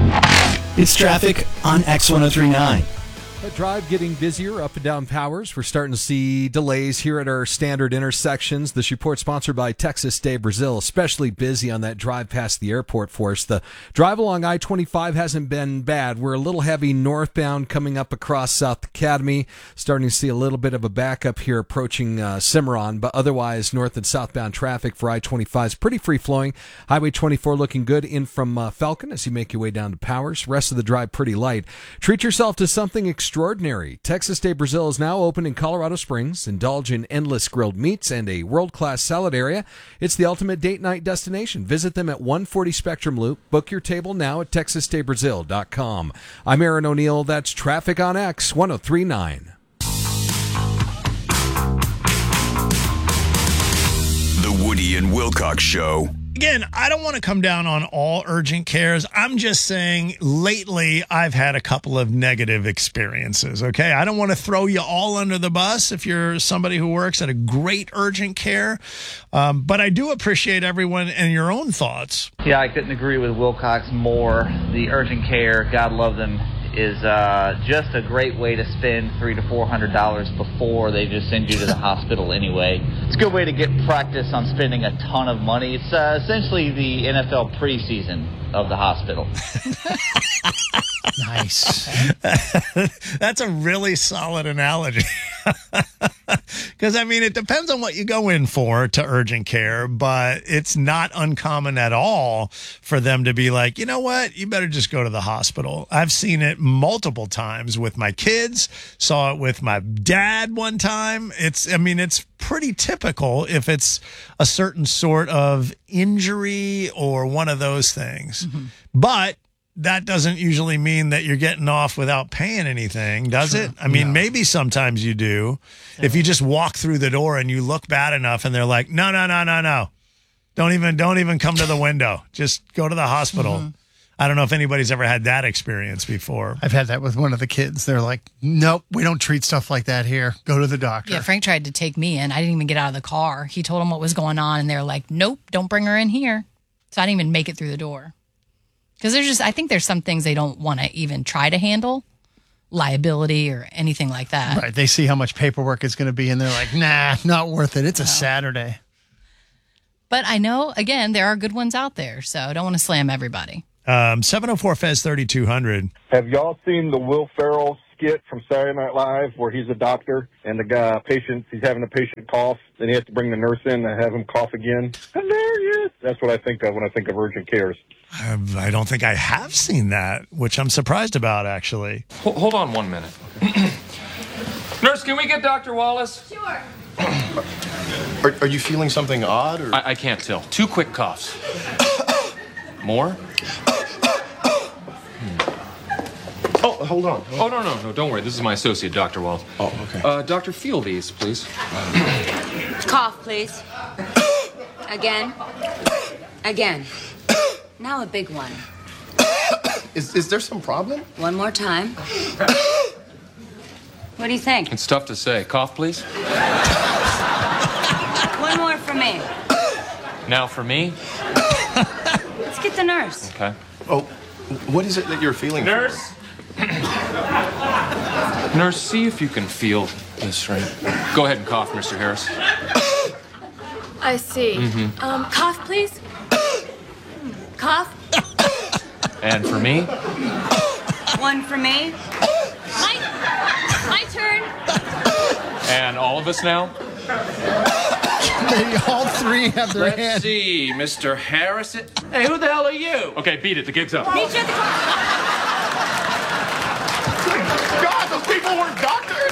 It's traffic on X1039. The drive getting busier up and down Powers. We're starting to see delays here at our standard intersections. This report sponsored by Texas de Brazil, especially busy on that drive past the airport for us. The drive along I-25 hasn't been bad. We're a little heavy northbound coming up across South Academy. Starting to see a little bit of a backup here approaching Cimarron, but otherwise north and southbound traffic for I-25 is pretty free-flowing. Highway 24 looking good in from Falcon as you make your way down to Powers. Rest of the drive pretty light. Treat yourself to something extraordinary. Texas de Brazil is now open in Colorado Springs. Indulge in endless grilled meats and a world-class salad area. It's the ultimate date night destination. Visit them at 140 Spectrum Loop. Book your table now at texasdebrazil.com. I'm Aaron O'Neill. That's Traffic on X 1039. The Woody and Wilcox Show. Again, I don't want to come down on all urgent cares. I'm just saying lately I've had a couple of negative experiences, okay? I don't want to throw you all under the bus if you're somebody who works at a great urgent care, but I do appreciate everyone and your own thoughts. Yeah, I couldn't agree with Wilcox more. The urgent care, God love them, is just a great way to spend $300 to $400 before they just send you to the hospital anyway. It's a good way to get practice on spending a ton of money. It's essentially the NFL preseason of the hospital. Nice. That's a really solid analogy. Because, I mean, it depends on what you go in for to urgent care, but it's not uncommon at all for them to be like, you know what, you better just go to the hospital. I've seen it multiple times with my kids, saw it with my dad one time. It's pretty typical if it's a certain sort of injury or one of those things. Mm-hmm. But that doesn't usually mean that you're getting off without paying anything, does it? I mean, maybe sometimes you do. Yeah. If you just walk through the door and you look bad enough and they're like, no. Don't even come to the window. Just go to the hospital. Mm-hmm. I don't know if anybody's ever had that experience before. I've had that with one of the kids. They're like, nope, we don't treat stuff like that here. Go to the doctor. Yeah, Frank tried to take me in. I didn't even get out of the car. He told him what was going on, and they're like, nope, don't bring her in here. So I didn't even make it through the door. Because I think there's some things they don't want to even try to handle, liability or anything like that. Right. They see how much paperwork is going to be, and they're like, nah, not worth it. It's a Saturday. But I know, again, there are good ones out there, so I don't want to slam everybody. 704 Fez 3200. Have y'all seen the Will Ferrell skit from Saturday Night Live where he's a doctor and he's having a patient cough, then he has to bring the nurse in and have him cough again? Hilarious. That's what I think of when I think of urgent cares. I don't think I have seen that, which I'm surprised about, actually. Hold on 1 minute. Nurse, can we get Dr. Wallace? Sure. Are you feeling something odd? Or? I can't tell. 2 quick coughs. More? Oh, hold on. Oh, no, don't worry. This is my associate, Dr. Wallace. Oh, okay. Doctor, feel these, please. Cough, please. Again. Now a big one. Is there some problem? One more time. What do you think? It's tough to say. Cough, please. One more for me. Now for me. Let's get the nurse. Okay. Oh, what is it that you're feeling? Nurse. Nurse, see if you can feel this right. Go ahead and cough, Mr. Harris. I see. Mm-hmm. Cough, please. Cough. And for me? One for me. My turn. And all of us now? They all three have their hands. Let's see, Mr. Harris. Hey, who the hell are you? Okay, beat it. The gig's up. Meet you at the God, those people weren't doctors!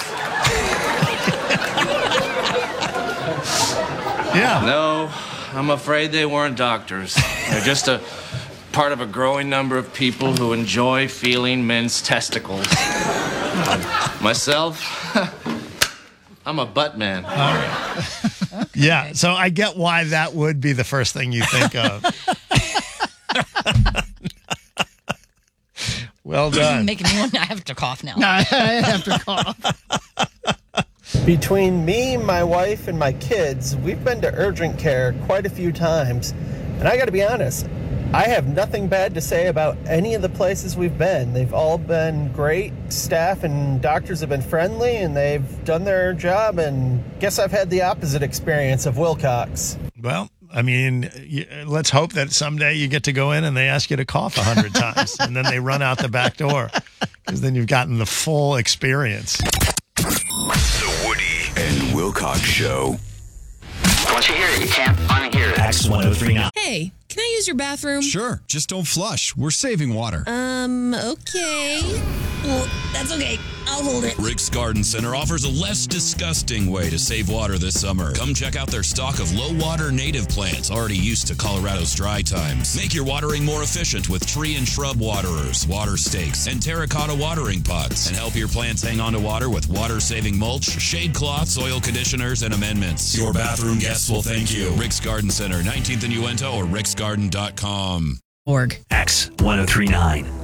Yeah. No, I'm afraid they weren't doctors. They're just a part of a growing number of people who enjoy feeling men's testicles. Myself, I'm a butt man. Okay. Yeah, so I get why that would be the first thing you think of. Well done. Making me want to have to cough now. I have to cough. Between me, my wife, and my kids, we've been to urgent care quite a few times. And I got to be honest, I have nothing bad to say about any of the places we've been. They've all been great. Staff and doctors have been friendly, and they've done their job, and guess I've had the opposite experience of Wilcox. Well, I mean, let's hope that someday you get to go in and they ask you to cough 100 times, and then they run out the back door, because then you've gotten the full experience. The Woody and Wilcox Show. Once you hear it, you can't unhear it. X1039. Hey, can I use your bathroom? Sure, just don't flush. We're saving water. Okay. Well, that's okay. I'll hold it. Rick's Garden Center offers a less disgusting way to save water this summer. Come check out their stock of low-water native plants already used to Colorado's dry times. Make your watering more efficient with tree and shrub waterers, water stakes, and terracotta watering pots. And help your plants hang on to water with water-saving mulch, shade cloths, oil conditioners, and amendments. Your bathroom guests will thank you. Rick's Garden Center, 19th and Uinta, or ricksgarden.com. X1039.